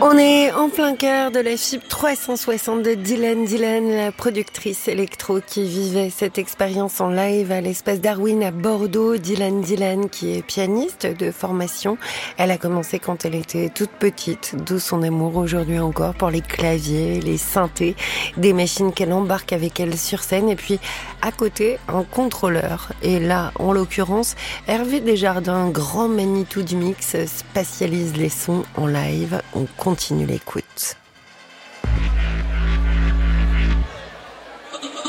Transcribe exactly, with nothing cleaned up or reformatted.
On est en plein cœur de la F I B trois cent soixante de Dylan Dylan, la productrice électro qui vivait cette expérience en live à l'espace Darwin à Bordeaux. Dylan Dylan qui est pianiste de formation. Elle a commencé quand elle était toute petite, d'où son amour aujourd'hui encore pour les claviers, les synthés, des machines qu'elle embarque avec elle sur scène. Et puis à côté, un contrôleur. Et là, en l'occurrence, Hervé Desjardins, grand Manitou du mix, spatialise les sons en live. On continue l'écoute.